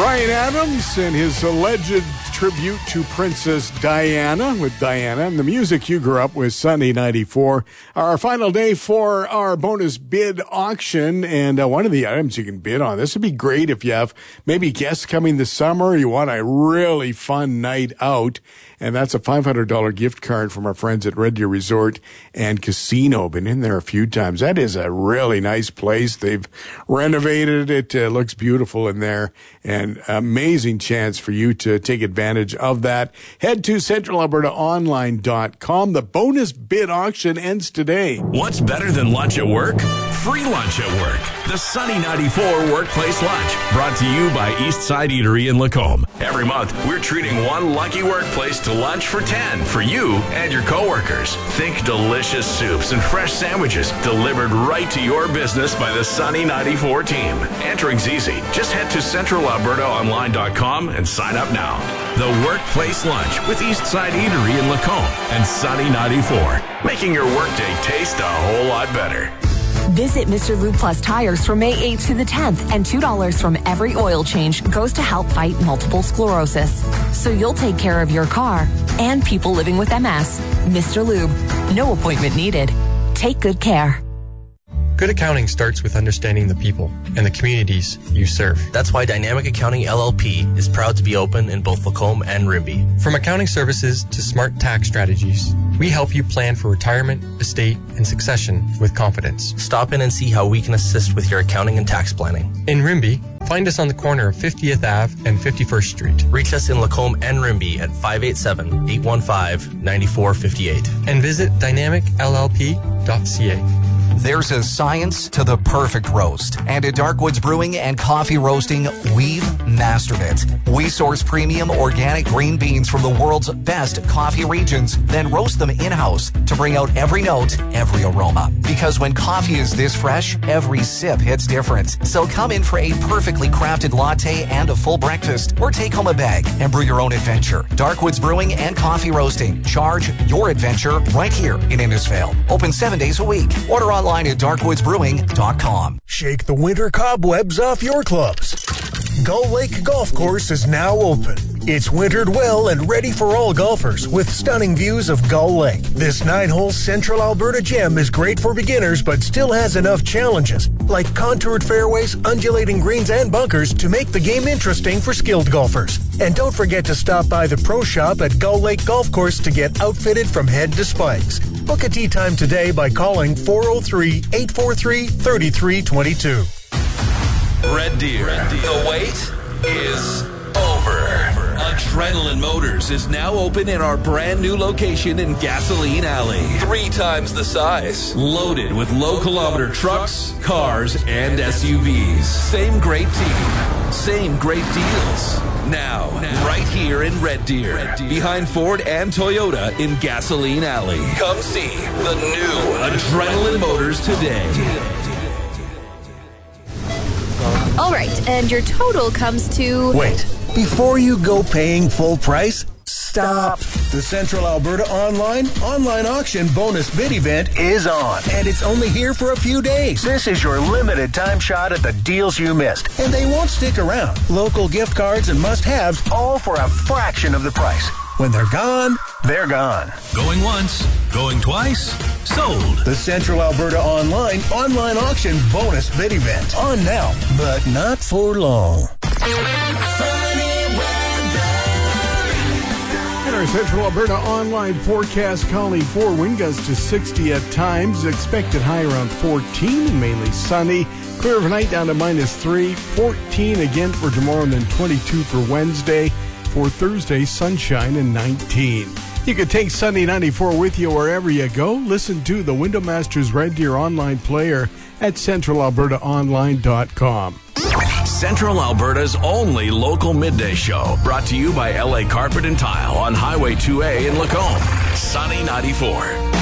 Bryan Adams and his alleged tribute to Princess Diana with Diana. And the music you grew up with, Sunny 94. Our final day for our bonus bid auction. And one of the items you can bid on. This would be great if you have maybe guests coming this summer. You want a really fun night out. And that's a $500 gift card from our friends at Red Deer Resort and Casino. Been in there a few times. That is a really nice place. They've renovated it. It looks beautiful in there. And amazing chance for you to take advantage of that. Head to CentralAlbertaOnline.com. The bonus bid auction ends today. What's better than lunch at work? Free lunch at work. The Sunny 94 Workplace Lunch. Brought to you by Eastside Eatery in Lacombe. Every month, we're treating one lucky workplace to lunch for 10 for you and your coworkers. Think delicious soups and fresh sandwiches delivered right to your business by the Sunny 94 team. Entering's easy. Just head to CentralAlbertaOnline.com and sign up now. The Workplace Lunch with Eastside Eatery in Lacombe and Sunny 94. Making your workday taste a whole lot better. Visit Mr. Lube Plus Tires from May 8th to the 10th, and $2 from every oil change goes to help fight multiple sclerosis. So you'll take care of your car and people living with MS. Mr. Lube, no appointment needed. Take good care. Good accounting starts with understanding the people and the communities you serve. That's why Dynamic Accounting LLP is proud to be open in both Lacombe and Rimbey. From accounting services to smart tax strategies, we help you plan for retirement, estate, and succession with confidence. Stop in and see how we can assist with your accounting and tax planning. In Rimbey, find us on the corner of 50th Ave and 51st Street. Reach us in Lacombe and Rimbey at 587-815-9458. And visit dynamicllp.ca. There's a science to the perfect roast. And at Darkwoods Brewing and Coffee Roasting, we've mastered it. We source premium organic green beans from the world's best coffee regions, then roast them in-house to bring out every note, every aroma. Because when coffee is this fresh, every sip hits different. So come in for a perfectly crafted latte and a full breakfast, or take home a bag and brew your own adventure. Darkwoods Brewing and Coffee Roasting. Charge your adventure right here in Innisfail. Open 7 days a week. Order online at darkwoodsbrewing.com. Shake the winter cobwebs off your clubs. Gull Lake Golf Course is now open. It's wintered well and ready for all golfers with stunning views of Gull Lake. This 9-hole Central Alberta gem is great for beginners but still has enough challenges like contoured fairways, undulating greens, and bunkers to make the game interesting for skilled golfers. And don't forget to stop by the pro shop at Gull Lake Golf Course to get outfitted from head to spikes. Book a tee time today by calling 403-843-3322. Red Deer. The wait is over. Adrenaline Motors is now open in our brand new location in Gasoline Alley. 3 times the size. Loaded with low-kilometer trucks, cars, and SUVs. Same great team. Same great deals. Now, right here in Red Deer. Behind Ford and Toyota in Gasoline Alley. Come see the new Adrenaline Motors today. All right, and your total comes to... Wait, before you go paying full price, stop. The Central Alberta online auction bonus bid event is on, and it's only here for a few days. This is your limited time shot at the deals you missed, and they won't stick around. Local gift cards and must-haves, all for a fraction of the price. When they're gone, they're gone. Going once, going twice, sold. The Central Alberta online auction bonus bid event. On now, but not for long. In our Central Alberta online forecast, calling for wind gusts to 60 at times. Expected high around 14 and mainly sunny. Clear overnight down to -3. 14 again for tomorrow and then 22 for Wednesday. For Thursday, sunshine and 19. You can take Sunny 94 with you wherever you go. Listen to the Window Masters Red Deer online player at CentralAlbertaOnline.com. Central Alberta's only local midday show. Brought to you by LA Carpet and Tile on Highway 2A in Lacombe. Sunny 94.